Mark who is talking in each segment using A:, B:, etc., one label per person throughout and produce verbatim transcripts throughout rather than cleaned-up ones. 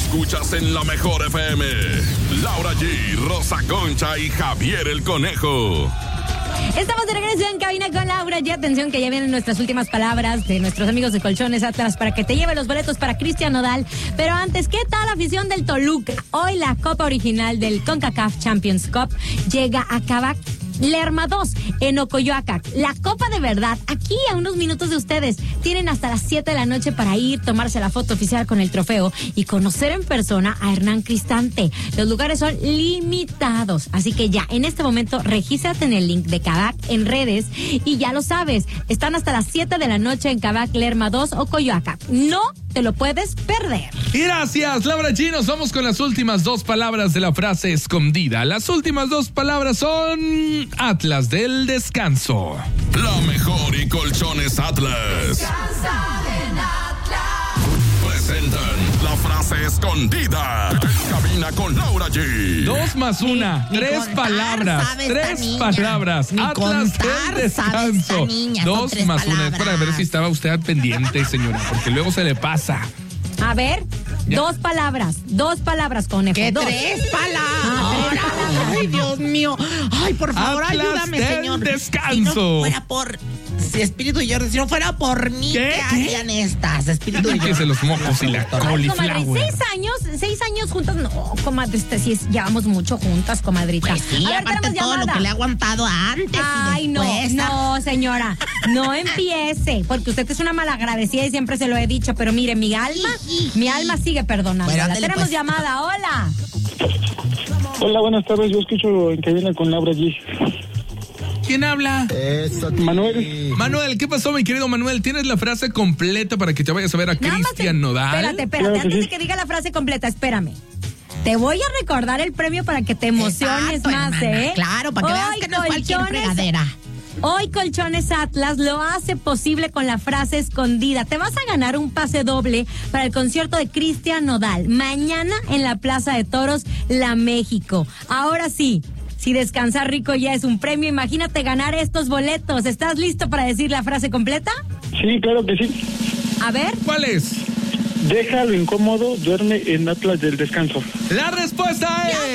A: escuchas en la mejor F M. Laura G, Rosa Concha y Javier el Conejo.
B: Estamos de regreso en cabina con Laura G. Atención que ya vienen nuestras últimas palabras de nuestros amigos de Colchones Atlas para que te lleve los boletos para Cristian Nodal. Pero antes, ¿qué tal la afición del Toluca? Hoy la copa original del CONCACAF Champions Cup llega a Kavak Lerma dos en Ocoyoacac. La copa de verdad, aquí a unos minutos de ustedes. Tienen hasta las siete de la noche para ir, tomarse la foto oficial con el trofeo y conocer en persona a Hernán Cristante. Los lugares son limitados, así que ya, en este momento, regístrate en el link de Kavak en redes y ya lo sabes, están hasta las siete de la noche en Kavak Lerma dos, Ocoyoacac. No te lo puedes perder.
C: Gracias, Laura G. Nos vamos con las últimas dos palabras de la frase escondida. Las últimas dos palabras son Atlas del descanso.
A: La mejor y Colchones Atlas. Descansa en Atlas. Presentan la frase escondida. En cabina con Laura G.
C: Dos más una,
D: Ni,
C: tres
D: ni contar,
C: palabras, tres
D: niña.
C: palabras.
D: Ni
C: Atlas
D: contar,
C: del descanso.
D: Niña,
C: Dos
D: tres
C: más
D: palabras.
C: una. Es para ver si estaba usted al pendiente, señora, porque luego se le pasa.
B: A ver,
C: Ya.
B: dos palabras, dos palabras, Conejo.
D: ¿Qué
B: dos.
D: tres palabras?
B: Ah, tres palabras.
D: Ay, Dios mío. Ay, por favor,
C: Atlas
D: ayúdame,
C: del
D: señor.
C: descanso.
D: Si no fuera por... Si Espíritu y Jordi, si no fuera por mí,
C: ¿Qué?
D: ¿qué harían estas? Espíritu y
C: Que se
D: Jordi.
C: los mocos y la
B: Ay, comadre,
C: cauliflower.
B: seis años, seis años juntas, no, comadre, este, sí es, llevamos mucho juntas, comadrita.
D: Pues sí,
B: A ver,
D: aparte
B: tenemos
D: todo
B: llamada.
D: lo que le he aguantado antes
B: Ay,
D: y
B: no,
D: después.
B: no, señora, no empiece, porque usted es una malagradecida y siempre se lo he dicho, pero mire, mi alma, mi alma sigue perdonándola.
D: Bueno, ándale,
B: Tenemos
D: pues.
B: llamada, hola.
E: Hola, buenas tardes. Yo escucho en cabina con Laura G.
C: ¿Quién habla?
E: Manuel.
C: Manuel, ¿qué pasó, mi querido Manuel? ¿Tienes la frase completa para que te vayas a ver a
B: Nada más te-
C: Cristian Nodal?
B: Espérate, espérate,
E: Claro que
B: antes de
E: sí.
B: que diga la frase completa, espérame. Te voy a recordar el premio para que te emociones
D: Exacto,
B: más,
D: hermana.
B: ¿eh?
D: Claro, para que veas
B: Hoy
D: que no es cualquier
B: Colchones-
D: fregadera.
B: Hoy Colchones Atlas lo hace posible con la frase escondida. Te vas a ganar un pase doble para el concierto de Cristian Nodal. Mañana en la Plaza de Toros, La México. Ahora sí, si descansar rico ya es un premio, imagínate ganar estos boletos. ¿Estás listo para decir la frase completa?
E: Sí, claro que sí.
B: A ver.
C: ¿Cuál es?
E: Deja lo incómodo, duerme en Atlas del descanso.
C: La respuesta es...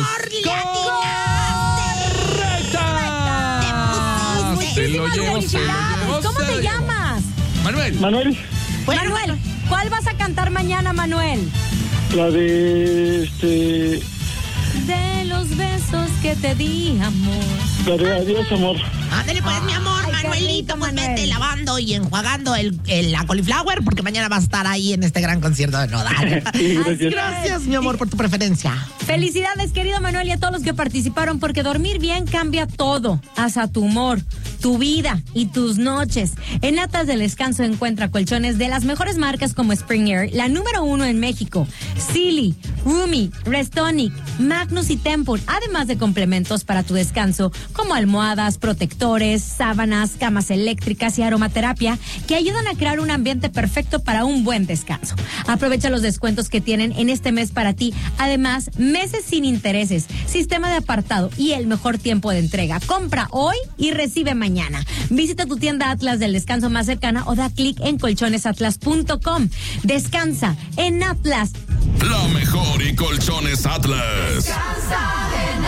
C: ¡Correcta! Se lo
B: Muchísimas
C: llevo, se lo
B: felicidades.
C: llevo,
B: ¿Cómo
C: se
B: te
C: lo llevo.
B: llamas?
C: Manuel.
E: Manuel,
B: Manuel, ¿cuál vas a cantar mañana, Manuel?
E: la de este,
B: De los besos que te di, amor.
E: la de adiós, amor.
D: Ándale pues, mi amor,
B: Ay, qué
D: Manuelito,
B: rico,
D: pues
B: Manuel.
D: vete lavando y enjuagando el, el- la cauliflower porque mañana vas a estar ahí en este gran concierto de Nodal.
E: Sí, gracias.
D: Gracias, mi amor, por tu preferencia.
B: Felicidades, querido Manuel, y a todos los que participaron, porque dormir bien cambia todo, hasta tu humor, tu vida y tus noches. En Atlas del Descanso encuentra colchones de las mejores marcas como Spring Air, la número uno en México, Silly, Roomy, Restonic, Magnus y Temple, además de complementos para tu descanso como almohadas, protectores, sábanas, camas eléctricas y aromaterapia que ayudan a crear un ambiente perfecto para un buen descanso. Aprovecha los descuentos que tienen en este mes para ti. Además, meses sin intereses, sistema de apartado y el mejor tiempo de entrega. Compra hoy y recibe mañana. Visita tu tienda Atlas del Descanso más cercana o da clic en colchones atlas punto com. Descansa en Atlas.
A: La mejor y Colchones Atlas. Descansa en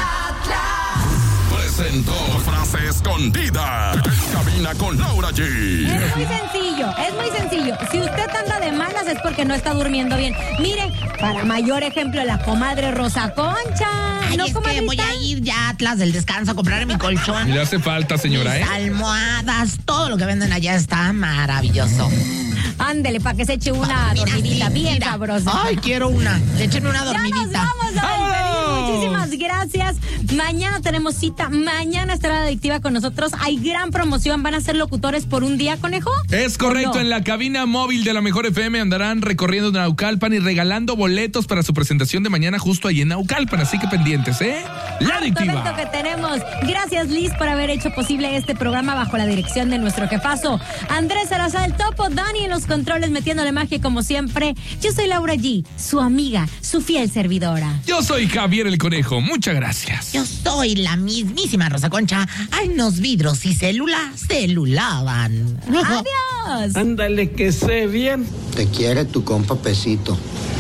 A: Atlas. Presentó frase escondida. En cabina con Laura G.
B: Es muy sencillo, es muy sencillo. Si usted anda de malas es porque no está durmiendo bien. Mire, para mayor ejemplo, la comadre Rosa Concha.
D: Ay,
B: ¿No,
D: es que
B: comadrita?
D: voy a ir ya a Atlas del Descanso a comprar mi colchón.
C: Le hace falta, señora,
D: mis
C: ¿eh?
D: almohadas, todo lo que venden allá está maravilloso.
B: Ándele, para que se eche una
D: Mira,
B: dormidita
D: sí,
B: bien
D: mira.
B: sabrosa.
D: Ay, quiero una. Échenme una
B: Ya nos
D: dormidita.
B: vamos a despedir.
C: ¡Vámonos!
B: Muchísimas gracias. Mañana tenemos cita. Mañana estará la adictiva con nosotros. Hay gran promoción. ¿Van a ser locutores por un día, Conejo?
C: Es correcto,
B: ¿O no?
C: en la cabina móvil de la Mejor F M andarán recorriendo Naucalpan y regalando boletos para su presentación de mañana justo ahí en Naucalpan, así que pendientes, ¿eh? La
B: Harto evento
C: adictiva.
B: que tenemos. Gracias, Liz, por haber hecho posible este programa bajo la dirección de nuestro jefazo Andrés Arasa del Topo, Dani en los controles metiéndole magia como siempre. Yo soy Laura G, su amiga, su fiel servidora.
C: Yo soy Javier el Conejo, muchas gracias.
D: Yo soy la mismísima Rosa Concha. Ay, nos vidros y célula celulaban.
B: Adiós.
F: Ándale, que sé bien.
G: Te quiere tu compa Pesito.